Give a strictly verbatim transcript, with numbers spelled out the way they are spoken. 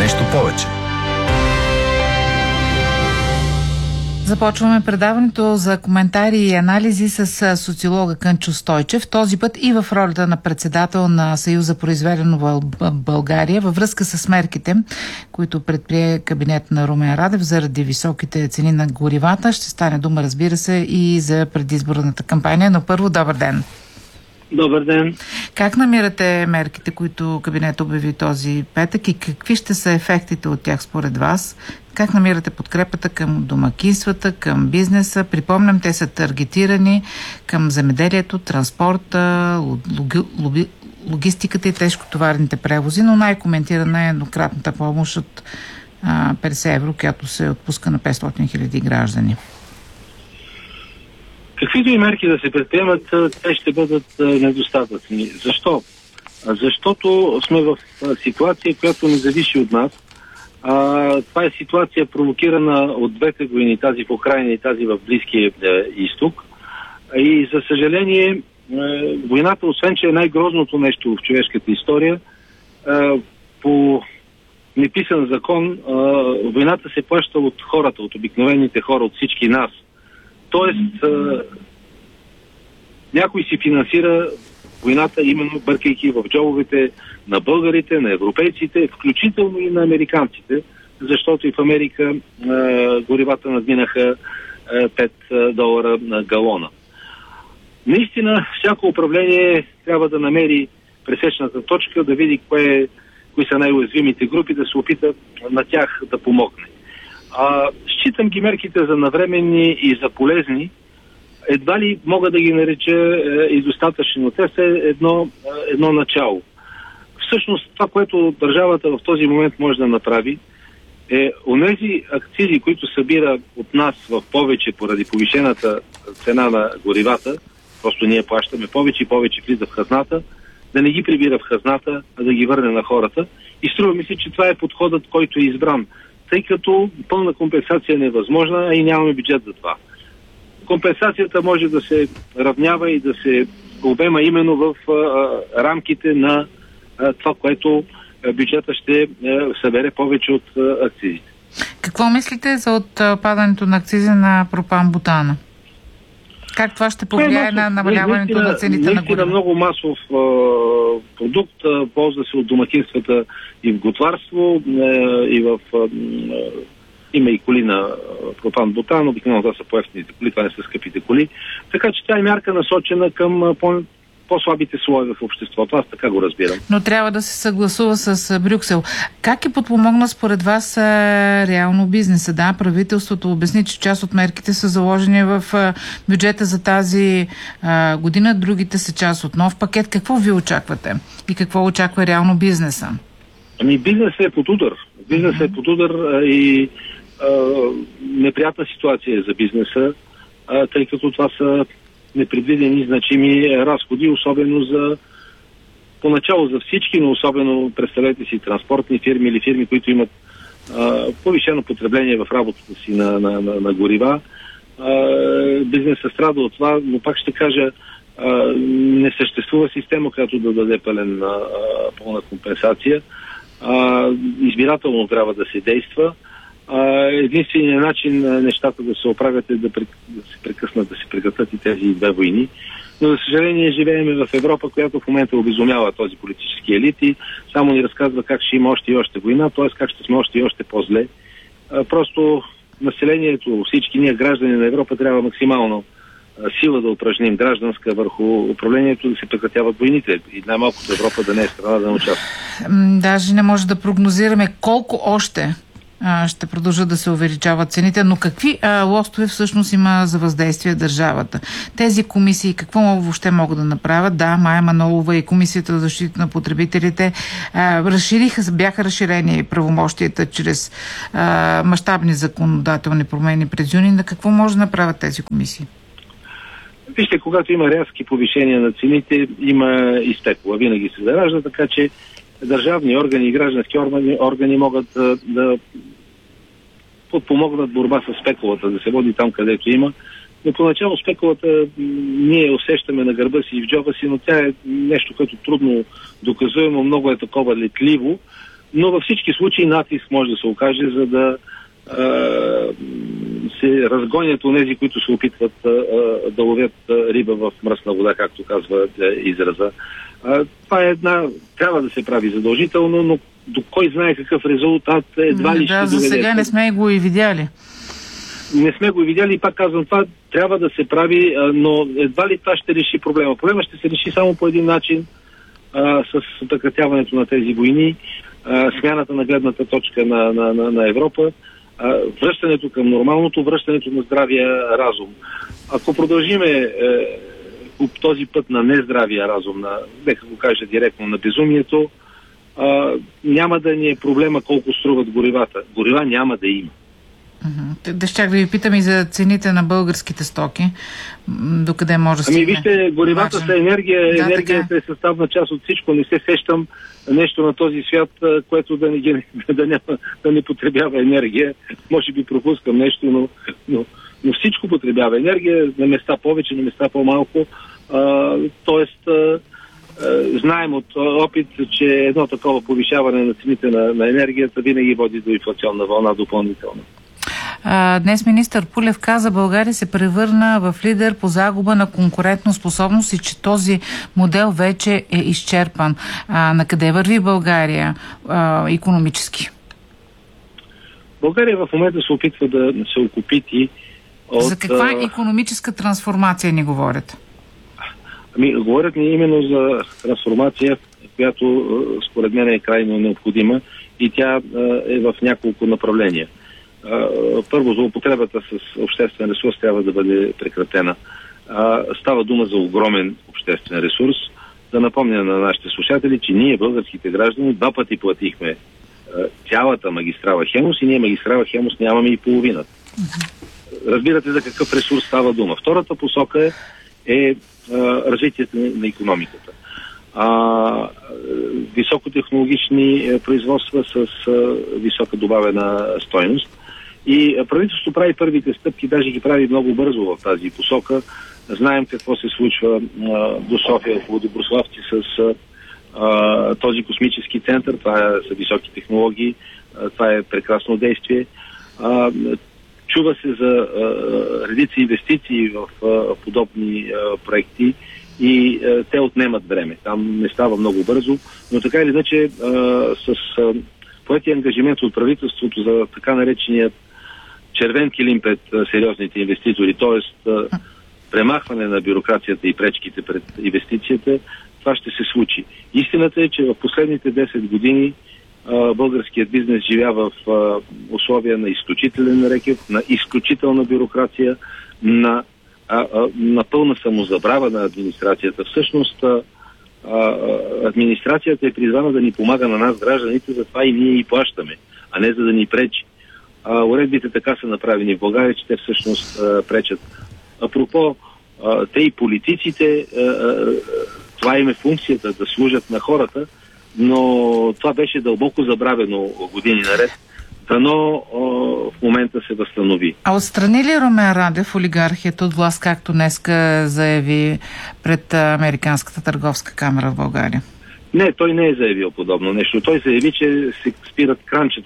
нещо повече. Започваме предаването за коментари и анализи с социолога Кънчо Стойчев. Този път и в ролята на председател на Съюза произведено в България във връзка с мерките, които предприе кабинет на Румен Радев заради високите цени на горивата. Ще стане дума, разбира се, и за предизборната кампания. Но първо, добър ден! Добър ден! Как намирате мерките, които кабинет обяви този петък и какви ще са ефектите от тях според вас? Как намирате подкрепата към домакинствата, към бизнеса? Припомням, те са таргетирани към земеделието, транспорта, логи, логи, логистиката и тежкотоварните превози, но най-коментирана е еднократната помощ от а, петдесет евро, която се отпуска на петстотин хиляди граждани. Каквито и мерки да се предприемат, те ще бъдат недостатъчни. Защо? Защото сме в ситуация, която не зависи от нас. А, това е ситуация провокирана от двете войни, тази в Украйна и тази в Близкия изток. И за съжаление, войната, освен че е най-грозното нещо в човешката история, по неписан закон, войната се плаща от хората, от обикновените хора, от всички нас. Тоест, някой си финансира войната, именно бъркайки в джобовете на българите, на европейците, включително и на американците, защото и в Америка е, горивата надминаха е, пет долара на галона. Наистина, всяко управление трябва да намери пресечната точка, да види кое, кои са най-уязвимите групи, да се опита на тях да помогне. А, считам ги мерките за навременни и за полезни. Едва ли мога да ги нареча е, и достатъчно, но те са едно, едно начало. Всъщност това, което държавата в този момент може да направи, е онези акцизи, които събира от нас в повече поради повишената цена на горивата, просто ние плащаме повече и повече влиза в хазната, да не ги прибира в хазната, а да ги върне на хората. И струва ми се, че това е подходът, който е избран, тъй като пълна компенсация не е възможна, а и нямаме бюджет за това. Компенсацията може да се равнява и да се обема именно в а, рамките на а, това, което а, бюджета ще а, събере повече от а, акцизите. Какво мислите за отпадането на акцизи на пропан-бутана? Как това ще повлияе на намаляването наистина, на цените на горива? Много масов а, продукт, а, ползва се от домакинствата и в готварство, а, и в... А, има и коли на пропан-бутан, обикновено това са по-евтините коли, това не са скъпите коли. Така че тя е мярка насочена към по- по-слабите слоеве в обществото. Аз така го разбирам. Но трябва да се съгласува с Брюксел. Как е подпомогна според вас реално бизнеса? Да, правителството обясни, че част от мерките са заложени в бюджета за тази година, другите са част от нов пакет. Какво ви очаквате? И какво очаква реално бизнеса? Ами бизнесът е под удар. Бизнесът е под удар и а, неприятна ситуация за бизнеса, а, тъй като това са непредвидени значими разходи, особено за поначало за всички, но особено представете си транспортни фирми или фирми, които имат а, повишено потребление в работата си на, на, на, на горива. А, бизнесът страда от това, но пак ще кажа, а, не съществува система, която да даде пълен, а, пълна компенсация. Uh, избирателно трябва да се действа. Uh, единственият начин нещата да се оправят е да, при... да се прекъснат, да се прекратят и тези две войни. Но, за съжаление, живееме в Европа, която в момента обезумява този политически елит и само ни разказва как ще има още и още война, т.е. как ще сме още и още по-зле. Uh, просто населението, всички ние граждани на Европа трябва максимално сила да упражним гражданска върху управлението, да се прекратяват войните и най-малкото Европа да не е страна да не участва. Даже не може да прогнозираме колко още а, ще продължат да се увеличават цените, но какви а, лостове всъщност има за въздействие държавата? Тези комисии какво въобще могат да направят? Да, Мая Манолова и Комисията за защита на потребителите а, разшириха, бяха разширени правомощията чрез а, мащабни законодателни промени през юни. На какво може да направят тези комисии? Вижте, когато има рязки повишения на цените, има и спекула. Винаги се заражда, така че държавни органи и граждански органи, органи могат да, да подпомогнат борба с спекулата, да се води там, където има. Но поначало спекулата ние усещаме на гърба си и в джоба си, но тя е нещо, което трудно доказуемо, много е такова летливо. но във всички случаи натиск може да се окаже, за да а, се разгонят онези, които се опитват а, да ловят риба в мръсна вода, както казва израза. А, това е една... Трябва да се прави задължително, но до кой знае какъв резултат едва ли да, ще за доведе. сега не сме го и видяли. Не сме го видяли и пак казвам, това трябва да се прави, но едва ли това ще реши проблема. Проблема ще се реши само по един начин, а, с прекратяването на тези войни, а, смяната на гледната точка на, на, на, на Европа, а, връщането към нормалното, връщането на здравия разум. Ако продължиме е, по този път на нездравия разум, на, нека го кажа директно, на безумието, а, няма да ни е проблема колко струват горивата. Горива няма да има. Да щях да ви питам и за цените на българските стоки. Докъде може да се... Ами вижте, горивата са енергия. Да, енергията така е съставна част от всичко. Не се сещам нещо на този свят, което да не, да не, да не потребява енергия. Може би пропускам нещо, но, но, но всичко потребява енергия. На места повече, на места по-малко. А, тоест, а, а, знаем от опит, че едно такова повишаване на цените на, на енергията винаги води до инфлационна вълна допълнително. Днес министър Пулев каза, България се превърна в лидер по загуба на конкурентно способност и че този модел вече е изчерпан. А, на къде върви България а, икономически? България в момента се опитва да се окупити от... За каква икономическа трансформация ни говорят? Ами, говорят ни именно за трансформация, която според мен е крайно необходима и тя е в няколко направления. Първо, злоупотребата с обществен ресурс трябва да бъде прекратена. Става дума за огромен обществен ресурс. Да напомня на нашите слушатели, че ние, българските граждани, два пъти платихме цялата магистрала Хемус и ние магистрала Хемус нямаме и половината. Разбирате за какъв ресурс става дума. Втората посока е, е развитието на икономиката. А, високотехнологични производства с а, висока добавена стойност. И правителството прави първите стъпки, даже ги прави много бързо в тази посока. Знаем какво се случва а, до София, около Доброславци с а, този космически център. Това е, са високи технологии, а, това е прекрасно действие. А, чува се за а, редици инвестиции в а, подобни а, проекти и а, те отнемат време. Там не става много бързо, но така или иначе а, с а, поети ангажимент от правителството за така наречения червен килим пред а, сериозните инвеститори, т.е. премахване на бюрокрацията и пречките пред инвестицията, това ще се случи. Истината е, че в последните десет години а, българският бизнес живя в а, условия на изключителен рекет, на изключителна бюрокрация, на, а, а, на пълна самозабрава на администрацията. Всъщност а, а, администрацията е призвана да ни помага на нас, гражданите, затова и ние и плащаме, а не за да ни пречи. А, уредбите така са направени в България, че те всъщност а, пречат. Апропо, а, те и политиците, а, а, това им е функцията да служат на хората, но това беше дълбоко забравено години наред, дано в момента се възстанови. А отстрани ли Румен Радев олигархията от власт, както днеска заяви пред Американската търговска камера в България? Не, той не е заявил подобно нещо. Той заяви, че се спират кранчета